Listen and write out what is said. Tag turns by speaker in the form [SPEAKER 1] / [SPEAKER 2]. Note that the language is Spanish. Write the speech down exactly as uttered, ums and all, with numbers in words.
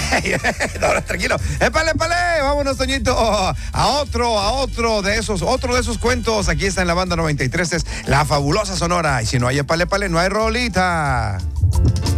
[SPEAKER 1] no, no, tranquilo. Épale, épale. Vámonos, Toñito, a otro, a otro de esos, otro de esos cuentos. Aquí está en la banda noventa y tres, es La Fabulosa Sonora. Y si no hay épale, épale, no hay rolita.